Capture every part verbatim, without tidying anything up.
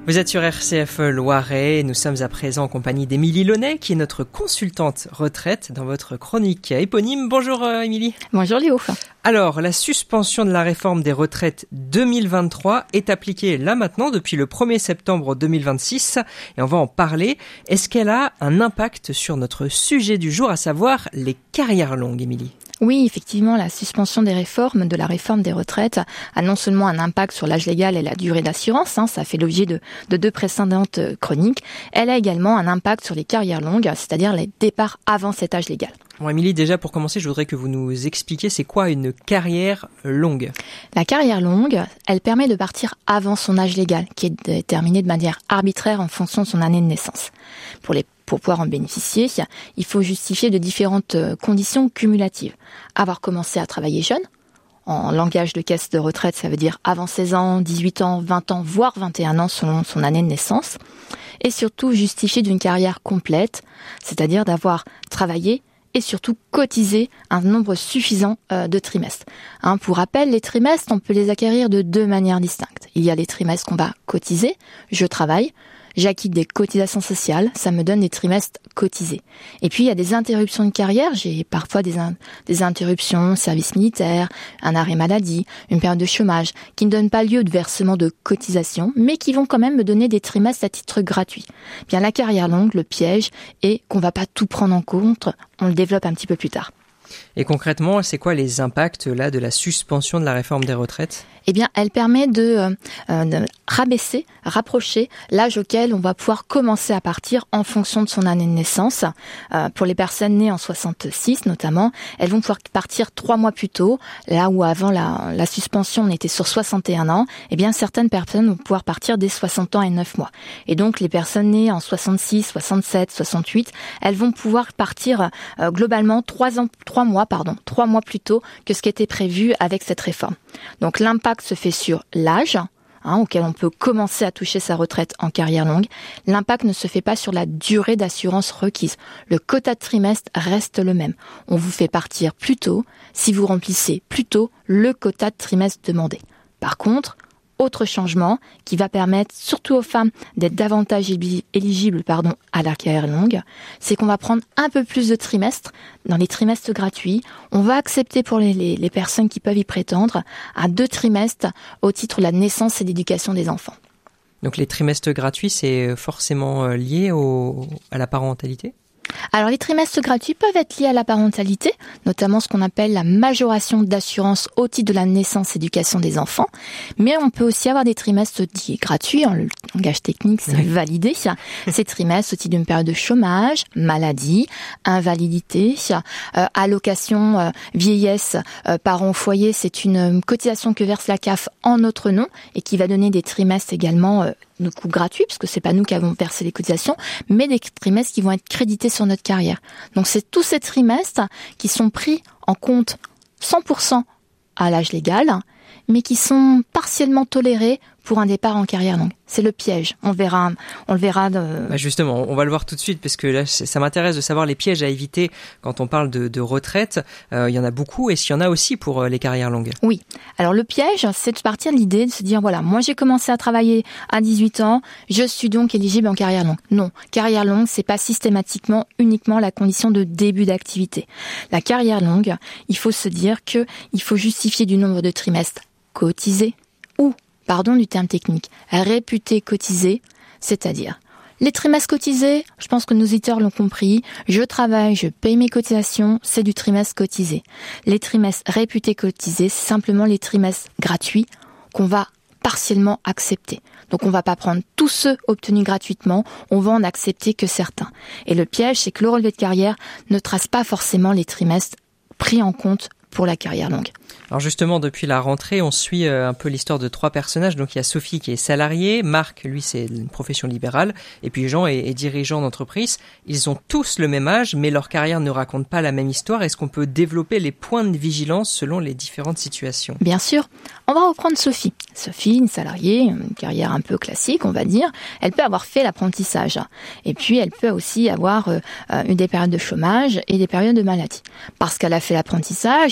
Vous êtes sur R C F Loiret et nous sommes à présent en compagnie d'Émilie Launay qui est notre consultante retraite dans votre chronique éponyme. Bonjour euh, Émilie. Bonjour Léo. Alors, la suspension de la réforme des retraites deux mille vingt-trois est appliquée là maintenant depuis le premier septembre deux mille vingt-six et on va en parler. Est-ce qu'elle a un impact sur notre sujet du jour, à savoir les carrières longues, Émilie ? Oui, effectivement, la suspension des réformes, de la réforme des retraites, a non seulement un impact sur l'âge légal et la durée d'assurance, hein, ça fait l'objet de, de deux précédentes chroniques, elle a également un impact sur les carrières longues, c'est-à-dire les départs avant cet âge légal. Bon, Émilie, déjà pour commencer, je voudrais que vous nous expliquiez c'est quoi une carrière longue. La carrière longue, elle permet de partir avant son âge légal, qui est déterminé de manière arbitraire en fonction de son année de naissance. Pour les Pour pouvoir en bénéficier, il faut justifier de différentes conditions cumulatives. Avoir commencé à travailler jeune, en langage de caisse de retraite, ça veut dire avant seize ans, dix-huit ans, vingt ans, voire vingt et un ans selon son année de naissance. Et surtout justifier d'une carrière complète, c'est-à-dire d'avoir travaillé et surtout cotiser un nombre suffisant euh, de trimestres. Hein, pour rappel, les trimestres, on peut les acquérir de deux manières distinctes. Il y a les trimestres qu'on va cotiser, je travaille, j'acquitte des cotisations sociales, ça me donne des trimestres cotisés. Et puis il y a des interruptions de carrière, j'ai parfois des, in- des interruptions, service militaire, un arrêt maladie, une période de chômage, qui ne donnent pas lieu de versement de cotisation, mais qui vont quand même me donner des trimestres à titre gratuit. Bien, la carrière longue, le piège est qu'on va pas tout prendre en compte, on le développe un petit peu plus tard. Et concrètement, c'est quoi les impacts là de la suspension de la réforme des retraites ? Eh bien, elle permet de, euh, de rabaisser, rapprocher l'âge auquel on va pouvoir commencer à partir en fonction de son année de naissance. Euh, pour les personnes nées en soixante-six notamment, elles vont pouvoir partir trois mois plus tôt, là où avant la, la suspension on était sur soixante et un ans. Eh bien, certaines personnes vont pouvoir partir dès soixante ans et neuf mois. Et donc, les personnes nées en soixante-six, soixante-sept, soixante-huit, elles vont pouvoir partir euh, globalement trois ans, trois mois, pardon, trois mois plus tôt que ce qui était prévu avec cette réforme. Donc, l'impact se fait sur l'âge hein, auquel on peut commencer à toucher sa retraite en carrière longue. L'impact ne se fait pas sur la durée d'assurance requise. Le quota de trimestre reste le même. On vous fait partir plus tôt si vous remplissez plus tôt le quota de trimestre demandé. Par contre, autre changement qui va permettre surtout aux femmes d'être davantage éligibles pardon, à la carrière longue, c'est qu'on va prendre un peu plus de trimestres dans les trimestres gratuits. On va accepter pour les, les, les personnes qui peuvent y prétendre à deux trimestres au titre de la naissance et d'éducation des enfants. Donc les trimestres gratuits, c'est forcément lié au, à la parentalité ? Alors les trimestres gratuits peuvent être liés à la parentalité, notamment ce qu'on appelle la majoration d'assurance au titre de la naissance et éducation des enfants, mais on peut aussi avoir des trimestres dits gratuits, en langage technique c'est oui. validé, ces trimestres au titre d'une période de chômage, maladie, invalidité, euh, allocation euh, vieillesse euh, parents au foyer, c'est une cotisation que verse la C A F en notre nom et qui va donner des trimestres également euh, de coûts gratuits, parce que c'est pas nous qui avons versé les cotisations, mais des trimestres qui vont être crédités sur notre carrière. Donc c'est tous ces trimestres qui sont pris en compte cent pour cent à l'âge légal, mais qui sont partiellement tolérés pour un départ en carrière longue. C'est le piège. On verra, on le verra. De... Bah justement, on va le voir tout de suite parce que là, ça m'intéresse de savoir les pièges à éviter quand on parle de, de retraite. Euh, il y en a beaucoup et s'il y en a aussi pour les carrières longues. Oui. Alors le piège, c'est de partir de l'idée de se dire voilà, moi j'ai commencé à travailler à dix-huit ans, je suis donc éligible en carrière longue. Non, carrière longue, c'est pas systématiquement uniquement la condition de début d'activité. La carrière longue, il faut se dire que il faut justifier du nombre de trimestres cotisés ou pardon du terme technique, réputé cotisé, c'est-à-dire les trimestres cotisés, je pense que nos auditeurs l'ont compris, je travaille, je paye mes cotisations, c'est du trimestre cotisé. Les trimestres réputés cotisés, c'est simplement les trimestres gratuits qu'on va partiellement accepter. Donc on va pas prendre tous ceux obtenus gratuitement, on va en accepter que certains. Et le piège, c'est que le relevé de carrière ne trace pas forcément les trimestres pris en compte pour la carrière longue. Alors justement, depuis la rentrée, on suit un peu l'histoire de trois personnages. Donc il y a Sophie qui est salariée, Marc, lui, c'est une profession libérale, et puis Jean est, est dirigeant d'entreprise. Ils ont tous le même âge, mais leur carrière ne raconte pas la même histoire. Est-ce qu'on peut développer les points de vigilance selon les différentes situations ? Bien sûr. On va reprendre Sophie. Sophie, une salariée, une carrière un peu classique, on va dire. Elle peut avoir fait l'apprentissage. Et puis, elle peut aussi avoir euh, des périodes de chômage et des périodes de maladie. Parce qu'elle a fait l'apprentissage,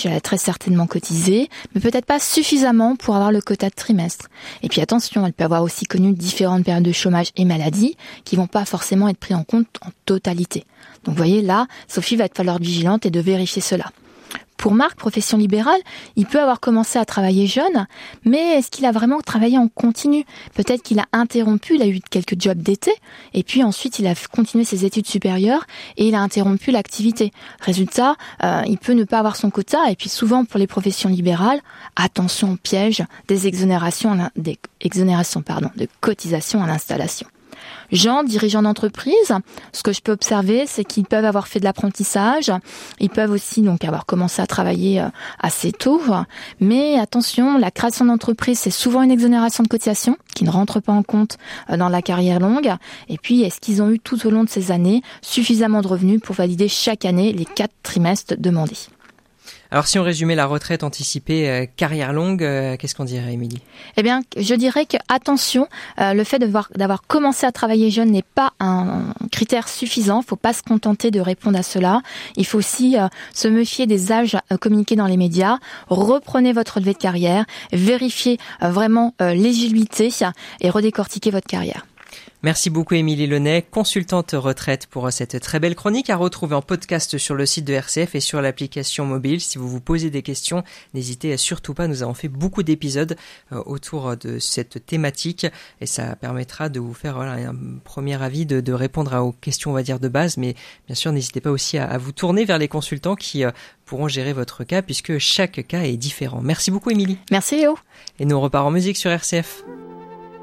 elle a très certainement cotisé, mais peut-être pas suffisamment pour avoir le quota de trimestre. Et puis attention, elle peut avoir aussi connu différentes périodes de chômage et maladie qui vont pas forcément être pris en compte en totalité. Donc vous voyez là, Sophie va falloir être vigilante et de vérifier cela. Pour Marc, profession libérale, il peut avoir commencé à travailler jeune, mais est-ce qu'il a vraiment travaillé en continu ? Peut-être qu'il a interrompu, il a eu quelques jobs d'été, et puis ensuite il a continué ses études supérieures et il a interrompu l'activité. Résultat, euh, il peut ne pas avoir son quota, et puis souvent pour les professions libérales, attention au piège des exonérations, des exonérations pardon, de cotisations à l'installation. Jean, dirigeant d'entreprise, ce que je peux observer, c'est qu'ils peuvent avoir fait de l'apprentissage, ils peuvent aussi donc avoir commencé à travailler assez tôt, mais attention, la création d'entreprise, c'est souvent une exonération de cotisation qui ne rentre pas en compte dans la carrière longue. Et puis, est-ce qu'ils ont eu tout au long de ces années suffisamment de revenus pour valider chaque année les quatre trimestres demandés ? Alors si on résumait la retraite anticipée euh, carrière longue, euh, qu'est-ce qu'on dirait, Émilie ? Eh bien, je dirais que attention, euh, le fait de voir, d'avoir commencé à travailler jeune n'est pas un critère suffisant. Il ne faut pas se contenter de répondre à cela. Il faut aussi euh, se méfier des âges euh, communiqués dans les médias. Reprenez votre relevé de carrière, vérifiez euh, vraiment euh, l'éligibilité et redécortiquez votre carrière. Merci beaucoup Émilie Lenay, consultante retraite, pour cette très belle chronique à retrouver en podcast sur le site de R C F et sur l'application mobile. Si vous vous posez des questions, n'hésitez surtout pas, nous avons fait beaucoup d'épisodes autour de cette thématique et ça permettra de vous faire voilà, un premier avis, de, de répondre aux questions on va dire de base, mais bien sûr n'hésitez pas aussi à, à vous tourner vers les consultants qui pourront gérer votre cas puisque chaque cas est différent. Merci beaucoup Émilie. Merci Léo. Et nous on repart en musique sur R C F.